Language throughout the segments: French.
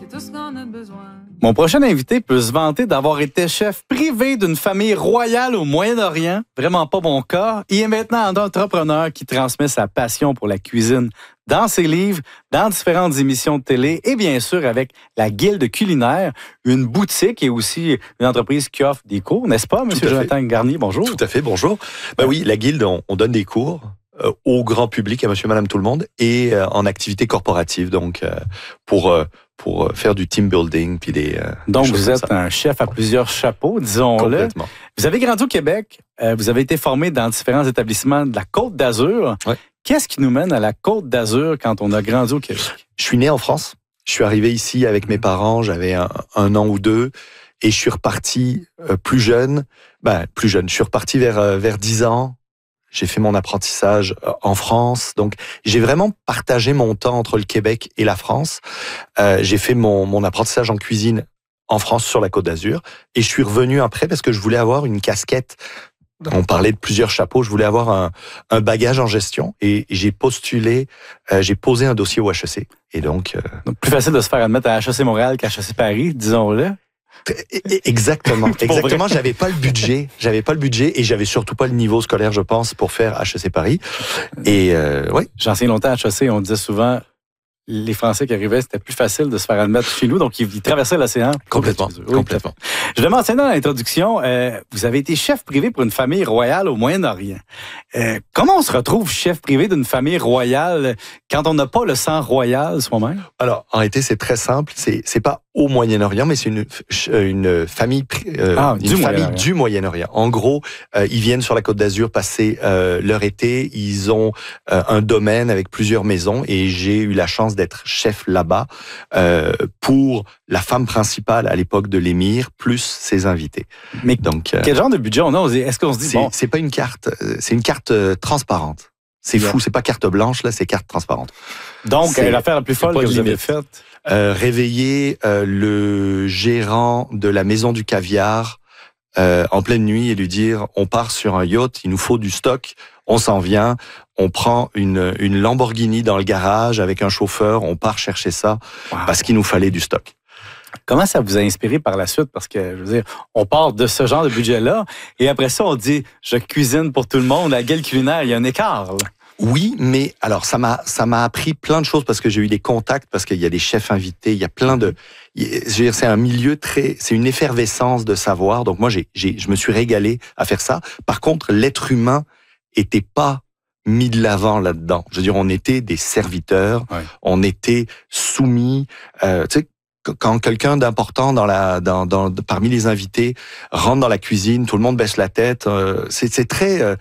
c'est tout ce qu'on a besoin. Mon prochain invité peut se vanter d'avoir été chef privé d'une famille royale au Moyen-Orient. Vraiment pas mon cas. Il est maintenant un entrepreneur qui transmet sa passion pour la cuisine dans ses livres, dans différentes émissions de télé et bien sûr avec la Guilde culinaire, une boutique et aussi une entreprise qui offre des cours, n'est-ce pas, M. Jonathan Garnier? Bonjour. Tout à fait, bonjour. Ben oui, la Guilde, on donne des cours au grand public, à monsieur, madame, tout le monde, et en activité corporative, donc pour faire du team building. Puis donc, vous êtes un chef à plusieurs chapeaux, disons-le. Complètement. Vous avez grandi au Québec, vous avez été formé dans différents établissements de la Côte d'Azur. Ouais. Qu'est-ce qui nous mène à la Côte d'Azur quand on a grandi au Québec? Je suis né en France. Je suis arrivé ici avec mes parents, j'avais un an ou deux, et je suis reparti plus jeune. Je suis reparti vers 10 ans. J'ai fait mon apprentissage en France. Donc, j'ai vraiment partagé mon temps entre le Québec et la France. J'ai fait mon apprentissage en cuisine en France sur la Côte d'Azur. Et je suis revenu après parce que je voulais avoir une casquette. On parlait de plusieurs chapeaux. Je voulais avoir un bagage en gestion. Et j'ai postulé, j'ai posé un dossier au HEC. Et donc plus facile de se faire admettre à HEC Montréal qu'à HEC Paris, disons-le. Exactement. J'avais pas le budget et j'avais surtout pas le niveau scolaire, je pense, pour faire HEC Paris. Et ouais. J'ai enseigné longtemps à HEC, on disait souvent les Français qui arrivaient, c'était plus facile de se faire admettre chez nous, donc ils traversaient l'océan. Complètement. Je l'ai mentionné dans l'introduction, vous avez été chef privé pour une famille royale au Moyen-Orient. Comment on se retrouve chef privé d'une famille royale quand on n'a pas le sang royal soi-même? Alors, en réalité, c'est très simple. C'est pas au Moyen-Orient, mais c'est une famille du Moyen-Orient. En gros, ils viennent sur la Côte d'Azur passer leur été. Ils ont un domaine avec plusieurs maisons et j'ai eu la chance d'être chef là-bas pour la femme principale à l'époque de l'émir, plus ses invités. Mais donc, quel genre de budget on a? Est-ce qu'on se dit c'est pas une carte, c'est une carte transparente. C'est fou, c'est pas carte blanche, là, c'est carte transparente. Donc, l'affaire la plus folle que vous avez faite? Réveiller le gérant de la maison du caviar en pleine nuit et lui dire on part sur un yacht, il nous faut du stock, on s'en vient, on prend une Lamborghini dans le garage avec un chauffeur, on part chercher ça parce qu'il nous fallait du stock. Comment ça vous a inspiré par la suite? Parce que, je veux dire, on part de ce genre de budget-là et après ça, on dit je cuisine pour tout le monde, la Guilde culinaire, il y a un écart, là. Oui, mais alors ça m'a appris plein de choses parce que j'ai eu des contacts, parce qu'il y a des chefs invités, il y a plein de, je veux dire, c'est un milieu c'est une effervescence de savoir. Donc moi, je me suis régalé à faire ça. Par contre, l'être humain était pas mis de l'avant là-dedans. Je veux dire, on était des serviteurs, on était soumis. Tu sais, quand quelqu'un d'important parmi les invités rentre dans la cuisine, tout le monde baisse la tête. C'est très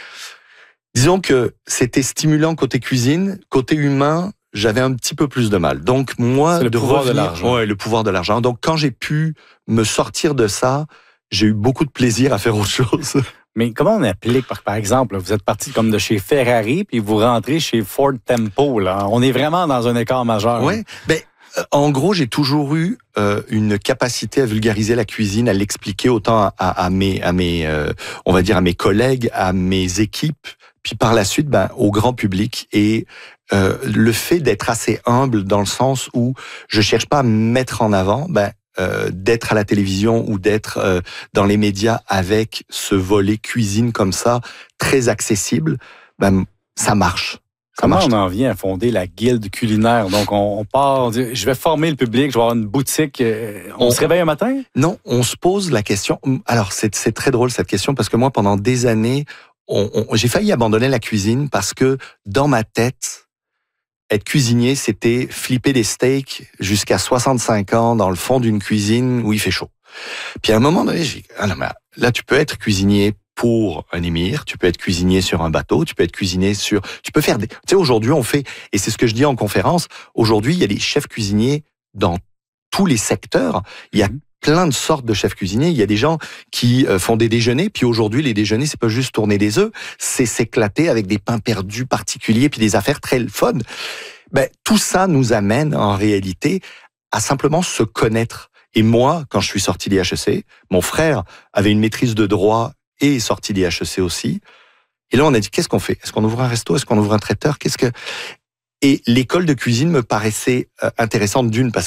disons que c'était stimulant côté cuisine, côté humain, j'avais un petit peu plus de mal. Donc moi, le pouvoir de l'argent. Ouais, le pouvoir de l'argent. Donc quand j'ai pu me sortir de ça, j'ai eu beaucoup de plaisir à faire autre chose. Mais comment on applique, par exemple, vous êtes parti comme de chez Ferrari, puis vous rentrez chez Ford Tempo, là. On est vraiment dans un écart majeur. Oui, en gros, j'ai toujours eu une capacité à vulgariser la cuisine, à l'expliquer autant à mes on va dire à mes collègues, à mes équipes, puis par la suite, au grand public. Et le fait d'être assez humble dans le sens où je cherche pas à me mettre en avant, d'être à la télévision ou d'être dans les médias avec ce volet cuisine comme ça, très accessible, ça marche. Comment on en vient à fonder la Guilde culinaire? Donc, on part, on dit, je vais former le public, je vais avoir une boutique. On se réveille un matin? Non, on se pose la question. Alors, c'est très drôle cette question parce que moi, pendant des années, j'ai failli abandonner la cuisine parce que dans ma tête, être cuisinier, c'était flipper des steaks jusqu'à 65 ans dans le fond d'une cuisine où il fait chaud. Puis à un moment donné, j'ai dit, là, tu peux être cuisinier pour un émir, tu peux être cuisinier sur un bateau, tu peux être cuisinier tu peux faire tu sais, aujourd'hui, on fait, et c'est ce que je dis en conférence, aujourd'hui, il y a des chefs cuisiniers dans tous les secteurs. Il y a plein de sortes de chefs cuisiniers. Il y a des gens qui font des déjeuners, puis aujourd'hui, les déjeuners, c'est pas juste tourner des œufs, c'est s'éclater avec des pains perdus particuliers, puis des affaires très fun. Tout ça nous amène, en réalité, à simplement se connaître. Et moi, quand je suis sorti des HEC, mon frère avait une maîtrise de droit et est sorti des HEC aussi. Et là, on a dit, qu'est-ce qu'on fait? Est-ce qu'on ouvre un resto? Est-ce qu'on ouvre un traiteur? Et l'école de cuisine me paraissait intéressante d'une, parce que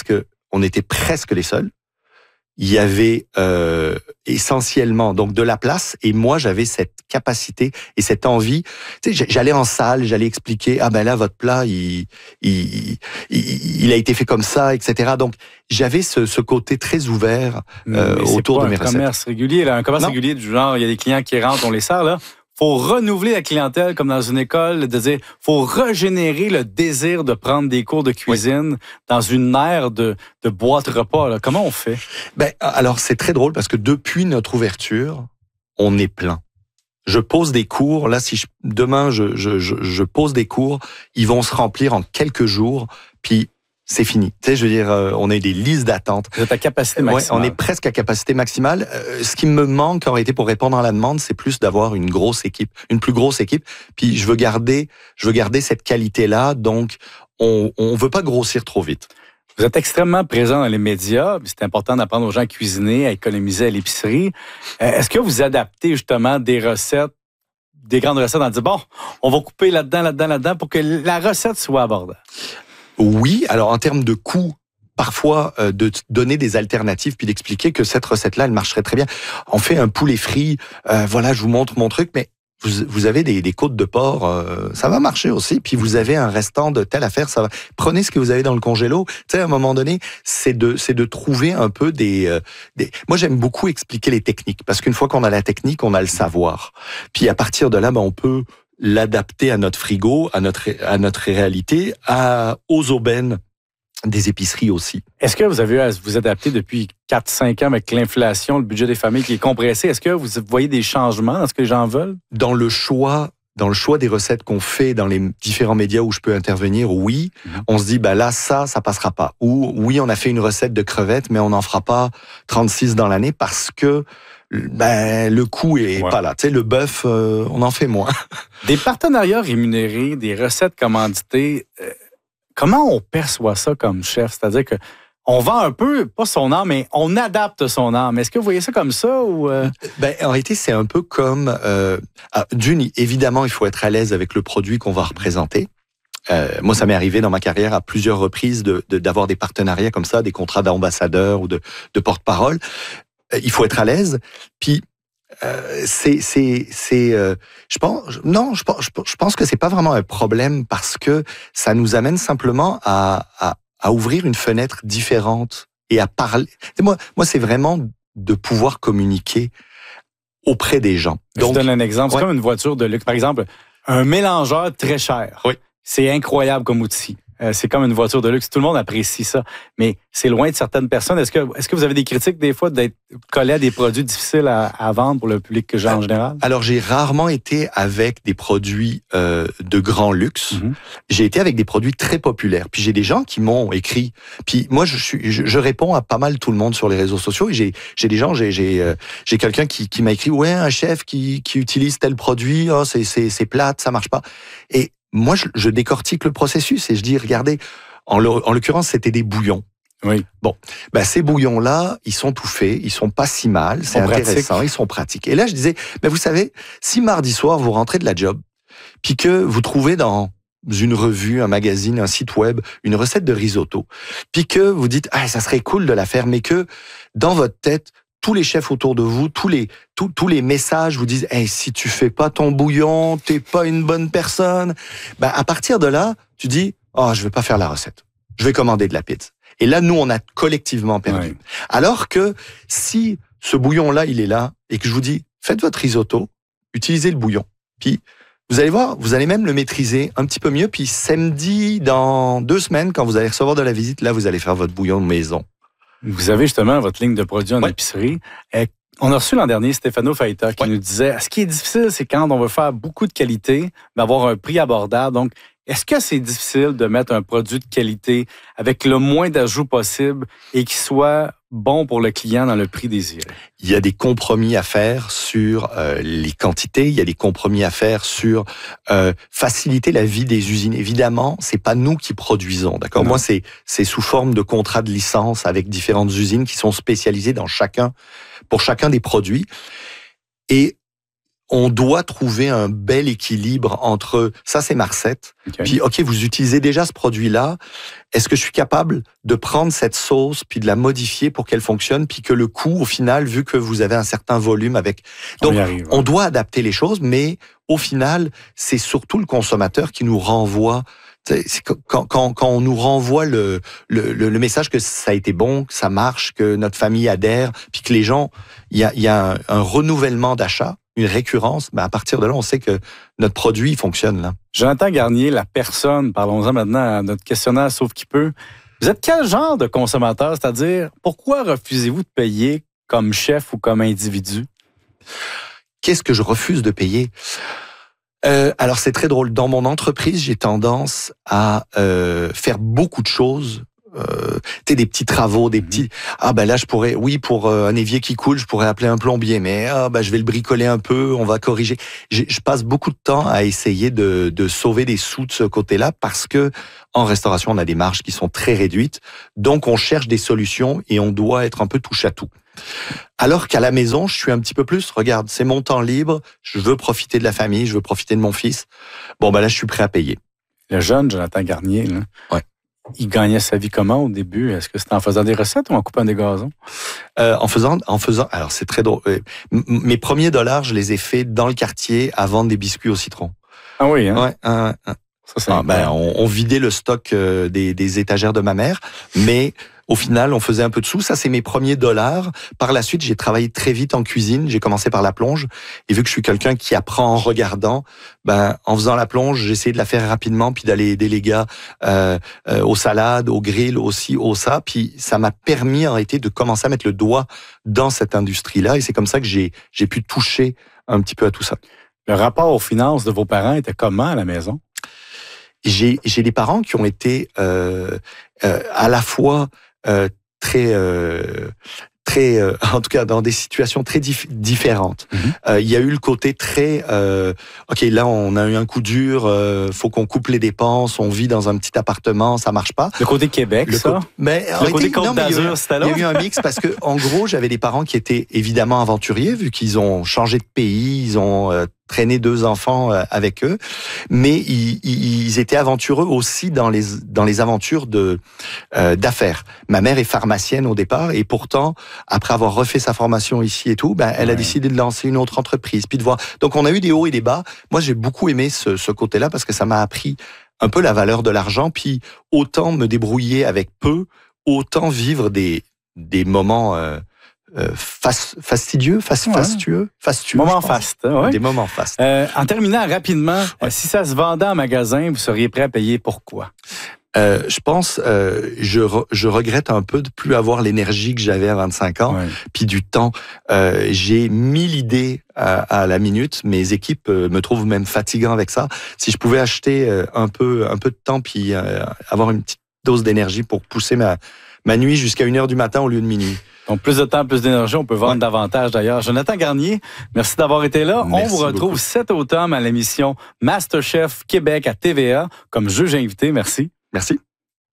on était presque les seuls. Il y avait essentiellement donc de la place, et moi j'avais cette capacité et cette envie. Tu sais, j'allais en salle, j'allais expliquer, ah ben là votre plat il a été fait comme ça, etc. Donc j'avais ce côté très ouvert autour de mes recettes. C'est pas un commerce régulier, là, un commerce régulier du genre, il y a des clients qui rentrent, on les sert là. Faut renouveler la clientèle comme dans une école, de dire, faut régénérer le désir de prendre des cours de cuisine dans une ère de boîte repas. Là. Comment on fait? Ben, alors, c'est très drôle parce que depuis notre ouverture, on est plein. Je pose des cours. Là, si demain, je pose des cours, ils vont se remplir en quelques jours. Puis, c'est fini. Tu sais, je veux dire, on a des listes d'attente. Vous êtes à capacité maximale. Ouais, on est presque à capacité maximale. Ce qui me manque en réalité pour répondre à la demande, c'est plus d'avoir une grosse équipe, une plus grosse équipe. Puis je veux garder cette qualité-là. Donc, on veut pas grossir trop vite. Vous êtes extrêmement présent dans les médias. C'est important d'apprendre aux gens à cuisiner, à économiser à l'épicerie. Est-ce que vous adaptez justement des recettes, des grandes recettes en disant, bon, on va couper là-dedans, pour que la recette soit abordable? Oui, alors en termes de coût, parfois de donner des alternatives puis d'expliquer que cette recette-là, elle marcherait très bien. On fait un poulet frit, voilà, je vous montre mon truc, mais vous avez des côtes de porc, ça va marcher aussi. Puis vous avez un restant de telle affaire, ça va. Prenez ce que vous avez dans le congélo. Tu sais, à un moment donné, c'est de trouver un peu des. Moi, j'aime beaucoup expliquer les techniques parce qu'une fois qu'on a la technique, on a le savoir. Puis à partir de là, on peut l'adapter à notre frigo, à notre réalité, aux aubaines des épiceries aussi. Est-ce que vous avez eu à vous adapter depuis 4-5 ans avec l'inflation, le budget des familles qui est compressé? Est-ce que vous voyez des changements dans ce que les gens veulent? Dans le choix des recettes qu'on fait dans les différents médias où je peux intervenir, oui, on se dit, là, ça passera pas. Ou, oui, on a fait une recette de crevettes, mais on n'en fera pas 36 dans l'année parce que le coût est pas là. Tu sais, le bœuf, on en fait moins. Des partenariats rémunérés, des recettes commanditées, comment on perçoit ça comme chef? C'est-à-dire que on vend un peu, pas son âme, mais on adapte son âme. Est-ce que vous voyez ça comme ça? Ou en réalité, c'est un peu comme... d'une, évidemment, il faut être à l'aise avec le produit qu'on va représenter. Moi, ça m'est arrivé dans ma carrière à plusieurs reprises d'avoir des partenariats comme ça, des contrats d'ambassadeur ou de porte-parole. Il faut être à l'aise. Puis, je pense que c'est pas vraiment un problème parce que ça nous amène simplement à ouvrir une fenêtre différente et à parler. Moi, c'est vraiment de pouvoir communiquer auprès des gens. Donc, je donne un exemple. C'est comme une voiture de luxe. Par exemple, un mélangeur très cher. Oui. C'est incroyable comme outil. C'est comme une voiture de luxe. Tout le monde apprécie ça. Mais c'est loin de certaines personnes. Est-ce que vous avez des critiques des fois d'être collé à des produits difficiles à vendre pour le public en général? Alors, j'ai rarement été avec des produits de grand luxe. Mm-hmm. J'ai été avec des produits très populaires. Puis j'ai des gens qui m'ont écrit. Puis moi, je réponds à pas mal tout le monde sur les réseaux sociaux. Et j'ai des gens, j'ai quelqu'un qui m'a écrit, ouais, un chef qui utilise tel produit, c'est plate, ça marche pas. Et moi, je décortique le processus et je dis, regardez, en l'occurrence, c'était des bouillons. Oui. Bon, ces bouillons-là, ils sont tout faits, ils sont pas si mal, c'est intéressant, ils sont pratiques. Et là, je disais, vous savez, si mardi soir, vous rentrez de la job, puis que vous trouvez dans une revue, un magazine, un site web, une recette de risotto, puis que vous dites, ça serait cool de la faire, mais que dans votre tête, tous les chefs autour de vous, tous les messages vous disent si tu fais pas ton bouillon, t'es pas une bonne personne. À partir de là, tu dis je vais pas faire la recette. Je vais commander de la pizza. Et là, nous, on a collectivement perdu. Ouais. Alors que si ce bouillon-là, il est là, et que je vous dis faites votre risotto, utilisez le bouillon. Puis vous allez voir, vous allez même le maîtriser un petit peu mieux. Puis samedi, dans 2 semaines, quand vous allez recevoir de la visite, là, vous allez faire votre bouillon de maison. Vous avez justement votre ligne de produits en épicerie. On a reçu l'an dernier Stefano Faita qui nous disait ce qui est difficile, c'est quand on veut faire beaucoup de qualité, mais avoir un prix abordable. Donc, est-ce que c'est difficile de mettre un produit de qualité avec le moins d'ajouts possible et qui soit bon pour le client dans le prix désiré? Il y a des compromis à faire sur les quantités, il y a des compromis à faire sur faciliter la vie des usines. Évidemment, c'est pas nous qui produisons, d'accord? Moi, c'est sous forme de contrat de licence avec différentes usines qui sont spécialisées pour chacun des produits. Et on doit trouver un bel équilibre entre ça, c'est ma recette. Okay. Puis, OK, vous utilisez déjà ce produit-là. Est-ce que je suis capable de prendre cette sauce puis de la modifier pour qu'elle fonctionne puis que le coût, au final, vu que vous avez un certain volume avec... Donc, on doit adapter les choses, mais au final, c'est surtout le consommateur qui nous renvoie... C'est quand on nous renvoie le message que ça a été bon, que ça marche, que notre famille adhère, puis que les gens... Il y a un renouvellement d'achat, une récurrence, mais à partir de là, on sait que notre produit fonctionne. Là. Jonathan Garnier, la personne, parlons-en maintenant à notre questionnaire Sauve qui peut. Vous êtes quel genre de consommateur? C'est-à-dire, pourquoi refusez-vous de payer comme chef ou comme individu? Qu'est-ce que je refuse de payer? Alors, c'est très drôle. Dans mon entreprise, j'ai tendance à faire beaucoup de choses. Des petits travaux, des petits... Ah ben là, je pourrais... Oui, pour un évier qui coule, je pourrais appeler un plombier, mais je vais le bricoler un peu, on va corriger. Je passe beaucoup de temps à essayer de sauver des sous de ce côté-là parce que en restauration, on a des marges qui sont très réduites. Donc, on cherche des solutions et on doit être un peu touche à tout. Alors qu'à la maison, je suis un petit peu plus, regarde, c'est mon temps libre, je veux profiter de la famille, je veux profiter de mon fils. Bon, ben là, je suis prêt à payer. Le jeune Jonathan Garnier, là, ouais. Il gagnait sa vie comment au début? Est-ce que c'était en faisant des recettes ou en coupant des gazons? En faisant. Alors, c'est très drôle. Mes premiers dollars, je les ai faits dans le quartier à vendre des biscuits au citron. Ah oui, hein? Ouais. Ça, on vidait le stock des étagères de ma mère, mais au final, on faisait un peu de sous. Ça, c'est mes premiers dollars. Par la suite, j'ai travaillé très vite en cuisine. J'ai commencé par la plonge. Et vu que je suis quelqu'un qui apprend en regardant, en faisant la plonge, j'ai essayé de la faire rapidement, puis d'aller aider les gars aux salades, au grill, aussi au ça. Puis ça m'a permis en réalité de commencer à mettre le doigt dans cette industrie-là. Et c'est comme ça que j'ai pu toucher un petit peu à tout ça. Le rapport aux finances de vos parents était comment à la maison? J'ai des parents qui ont été à la fois très en tout cas dans des situations très différentes. Il y a eu le côté très OK, là on a eu un coup dur, faut qu'on coupe les dépenses, on vit dans un petit appartement, ça marche pas. Le côté Québec, le côté Côte d'Azur, c'était là. Il y a eu un mix parce que en gros, j'avais des parents qui étaient évidemment aventuriers vu qu'ils ont changé de pays, ils ont traîné 2 enfants avec eux, mais ils étaient aventureux aussi dans les aventures d'affaires. Ma mère est pharmacienne au départ et pourtant, après avoir refait sa formation ici et tout, elle a décidé de lancer une autre entreprise, puis de voir. Donc on a eu des hauts et des bas. Moi, j'ai beaucoup aimé ce côté-là parce que ça m'a appris un peu la valeur de l'argent, puis autant me débrouiller avec peu, autant vivre des moments fastueux. Moments fastes. Ouais. Des moments fastes. En terminant rapidement, si ça se vendait en magasin, vous seriez prêt à payer pourquoi? Je pense, je regrette un peu de plus avoir l'énergie que j'avais à 25 ans, puis du temps. J'ai 1000 idées à la minute. Mes équipes me trouvent même fatigant avec ça. Si je pouvais acheter un peu de temps, puis avoir une petite dose d'énergie pour pousser ma nuit jusqu'à 1h du matin au lieu de minuit. Donc, plus de temps, plus d'énergie, on peut vendre davantage d'ailleurs. Jonathan Garnier, merci d'avoir été là. Merci on vous retrouve beaucoup. cet automne à l'émission MasterChef Québec à TVA comme juge invité. Merci. Merci.